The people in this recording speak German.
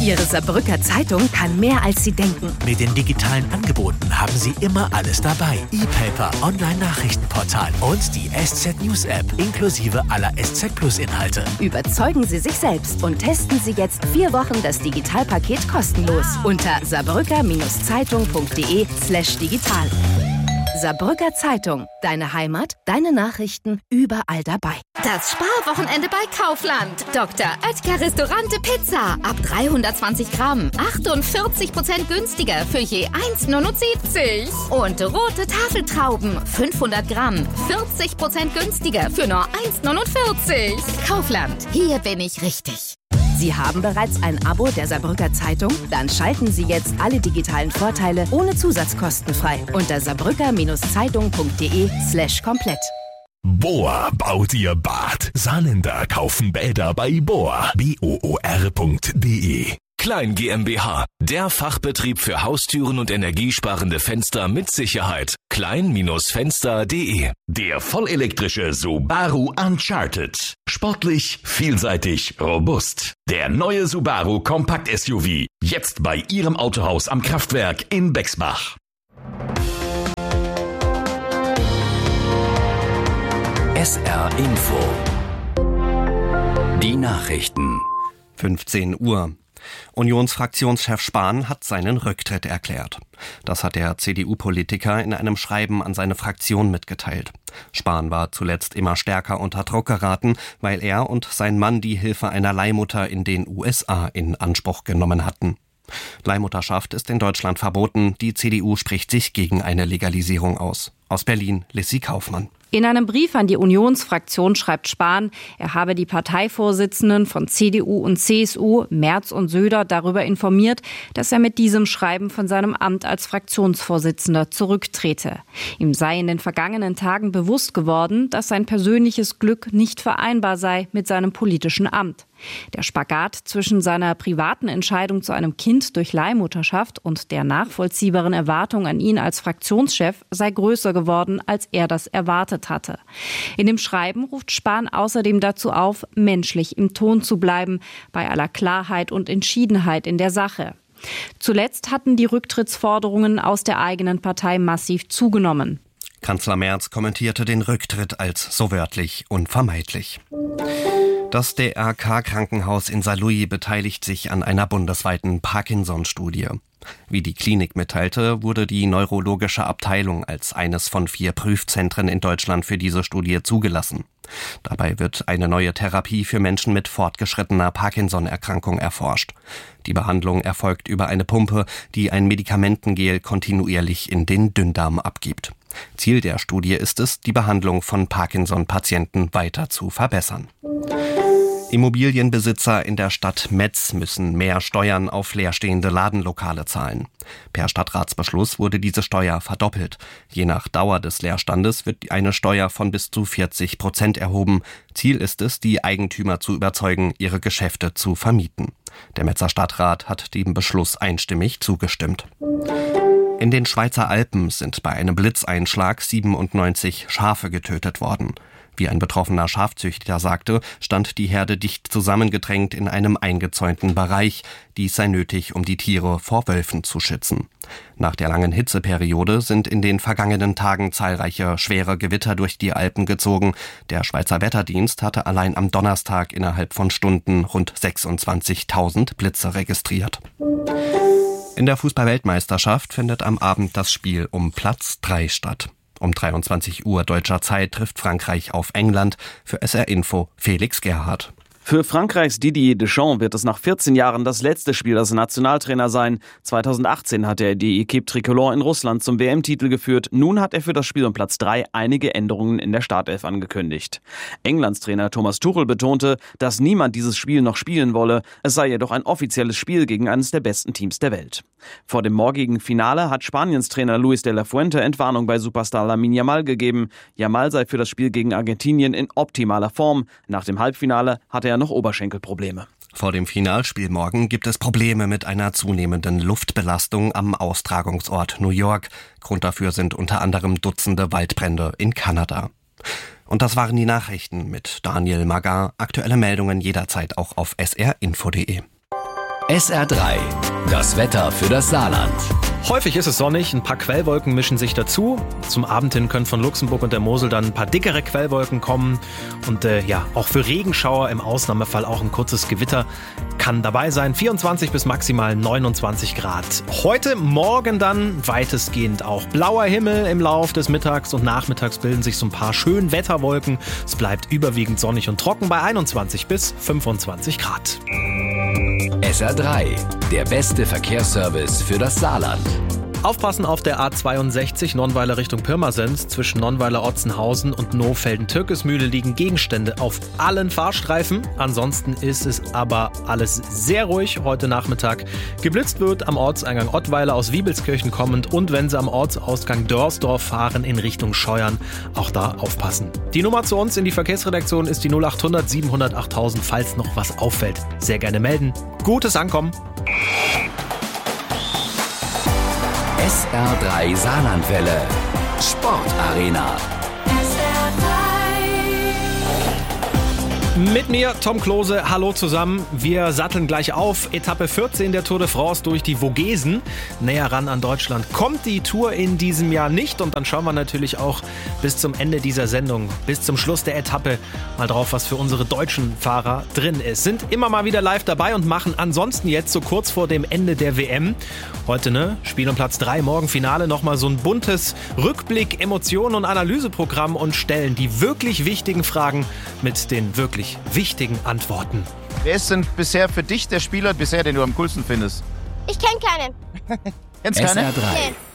Ihre Saarbrücker Zeitung kann mehr, als Sie denken. Mit den digitalen Angeboten haben Sie immer alles dabei. E-Paper, Online-Nachrichtenportal und die SZ News App inklusive aller SZ Plus Inhalte. Überzeugen Sie sich selbst und testen Sie jetzt 4 Wochen das Digitalpaket kostenlos unter saarbrücker-zeitung.de/digital. Saarbrücker Zeitung. Deine Heimat, deine Nachrichten, überall dabei. Das Sparwochenende bei Kaufland. Dr. Oetker Restaurante Pizza. Ab 320 Gramm. 48% günstiger für je 1,79. Und rote Tafeltrauben. 500 Gramm. 40% günstiger für nur 1,49. Kaufland. Hier bin ich richtig. Sie haben bereits ein Abo der Saarbrücker Zeitung? Dann schalten Sie jetzt alle digitalen Vorteile ohne Zusatzkosten frei unter saarbrücker-zeitung.de/komplett. Bohr baut ihr Bad. Saarländer kaufen Bäder bei Bohr. BOOR.de. Klein GmbH, der Fachbetrieb für Haustüren und energiesparende Fenster mit Sicherheit. Klein-Fenster.de. Der vollelektrische Subaru Uncharted. Sportlich, vielseitig, robust. Der neue Subaru Kompakt SUV. Jetzt bei Ihrem Autohaus am Kraftwerk in Bexbach. SR Info. Die Nachrichten. 15 Uhr. Unionsfraktionschef Spahn hat seinen Rücktritt erklärt. Das hat der CDU-Politiker in einem Schreiben an seine Fraktion mitgeteilt. Spahn war zuletzt immer stärker unter Druck geraten, weil er und sein Mann die Hilfe einer Leihmutter in den USA in Anspruch genommen hatten. Leihmutterschaft ist in Deutschland verboten. Die CDU spricht sich gegen eine Legalisierung aus. Aus Berlin, Lissy Kaufmann. In einem Brief an die Unionsfraktion schreibt Spahn, er habe die Parteivorsitzenden von CDU und CSU, Merz und Söder, darüber informiert, dass er mit diesem Schreiben von seinem Amt als Fraktionsvorsitzender zurücktrete. Ihm sei in den vergangenen Tagen bewusst geworden, dass sein persönliches Glück nicht vereinbar sei mit seinem politischen Amt. Der Spagat zwischen seiner privaten Entscheidung zu einem Kind durch Leihmutterschaft und der nachvollziehbaren Erwartung an ihn als Fraktionschef sei größer geworden, als er das erwartet hatte. In dem Schreiben ruft Spahn außerdem dazu auf, menschlich im Ton zu bleiben, bei aller Klarheit und Entschiedenheit in der Sache. Zuletzt hatten die Rücktrittsforderungen aus der eigenen Partei massiv zugenommen. Kanzler Merz kommentierte den Rücktritt als so wörtlich unvermeidlich. Das DRK-Krankenhaus in Saarlouis beteiligt sich an einer bundesweiten Parkinson-Studie. Wie die Klinik mitteilte, wurde die neurologische Abteilung als eines von 4 Prüfzentren in Deutschland für diese Studie zugelassen. Dabei wird eine neue Therapie für Menschen mit fortgeschrittener Parkinson-Erkrankung erforscht. Die Behandlung erfolgt über eine Pumpe, die ein Medikamentengel kontinuierlich in den Dünndarm abgibt. Ziel der Studie ist es, die Behandlung von Parkinson-Patienten weiter zu verbessern. Immobilienbesitzer in der Stadt Metz müssen mehr Steuern auf leerstehende Ladenlokale zahlen. Per Stadtratsbeschluss wurde diese Steuer verdoppelt. Je nach Dauer des Leerstandes wird eine Steuer von bis zu 40% erhoben. Ziel ist es, die Eigentümer zu überzeugen, ihre Geschäfte zu vermieten. Der Metzer Stadtrat hat dem Beschluss einstimmig zugestimmt. In den Schweizer Alpen sind bei einem Blitzeinschlag 97 Schafe getötet worden. Wie ein betroffener Schafzüchter sagte, stand die Herde dicht zusammengedrängt in einem eingezäunten Bereich. Dies sei nötig, um die Tiere vor Wölfen zu schützen. Nach der langen Hitzeperiode sind in den vergangenen Tagen zahlreiche schwere Gewitter durch die Alpen gezogen. Der Schweizer Wetterdienst hatte allein am Donnerstag innerhalb von Stunden rund 26.000 Blitze registriert. In der Fußball-Weltmeisterschaft findet am Abend das Spiel um Platz 3 statt. Um 23 Uhr deutscher Zeit trifft Frankreich auf England. Für SR Info Felix Gerhardt. Für Frankreichs Didier Deschamps wird es nach 14 Jahren das letzte Spiel als Nationaltrainer sein. 2018 hat er die Équipe Tricolore in Russland zum WM-Titel geführt. Nun hat er für das Spiel um Platz 3 einige Änderungen in der Startelf angekündigt. Englands Trainer Thomas Tuchel betonte, dass niemand dieses Spiel noch spielen wolle. Es sei jedoch ein offizielles Spiel gegen eines der besten Teams der Welt. Vor dem morgigen Finale hat Spaniens Trainer Luis de la Fuente Entwarnung bei Superstar Lamine Yamal gegeben. Yamal sei für das Spiel gegen Argentinien in optimaler Form. Nach dem Halbfinale hatte er noch Oberschenkelprobleme. Vor dem Finalspiel morgen gibt es Probleme mit einer zunehmenden Luftbelastung am Austragungsort New York. Grund dafür sind unter anderem Dutzende Waldbrände in Kanada. Und das waren die Nachrichten mit Daniel Magar. Aktuelle Meldungen jederzeit auch auf srinfo.de. SR3, das Wetter für das Saarland. Häufig ist es sonnig, ein paar Quellwolken mischen sich dazu. Zum Abend hin können von Luxemburg und der Mosel dann ein paar dickere Quellwolken kommen. Und auch für Regenschauer im Ausnahmefall auch ein kurzes Gewitter kann dabei sein. 24 bis maximal 29 Grad. Heute, morgen dann weitestgehend auch blauer Himmel im Lauf des Mittags und Nachmittags bilden sich so ein paar schöne Wetterwolken. Es bleibt überwiegend sonnig und trocken bei 21 bis 25 Grad. SR3, der beste Verkehrsservice für das Saarland. Aufpassen auf der A62 Nonnweiler Richtung Pirmasens. Zwischen Nonnweiler-Otzenhausen und Nohfelden-Türkesmühle liegen Gegenstände auf allen Fahrstreifen. Ansonsten ist es aber alles sehr ruhig heute Nachmittag. Geblitzt wird am Ortseingang Ottweiler aus Wiebelskirchen kommend und wenn Sie am Ortsausgang Dörsdorf fahren in Richtung Scheuern, auch da aufpassen. Die Nummer zu uns in die Verkehrsredaktion ist die 0800 700 8000, falls noch was auffällt. Sehr gerne melden. Gutes Ankommen. SR3 Saarlandwelle. Sportarena. Mit mir, Tom Klose, hallo zusammen. Wir satteln gleich auf. Etappe 14 der Tour de France durch die Vogesen. Näher ran an Deutschland kommt die Tour in diesem Jahr nicht. Und dann schauen wir natürlich auch bis zum Ende dieser Sendung, bis zum Schluss der Etappe, mal drauf, was für unsere deutschen Fahrer drin ist. Sind immer mal wieder live dabei und machen ansonsten jetzt so kurz vor dem Ende der WM. Heute, Spiel um Platz 3, morgen Finale, nochmal so ein buntes Rückblick, Emotionen und Analyseprogramm und stellen die wirklich wichtigen Fragen mit den wirklich wichtigen Antworten. Wer ist denn bisher für dich der Spieler, den du am coolsten findest? Ich kenne keinen. SR3,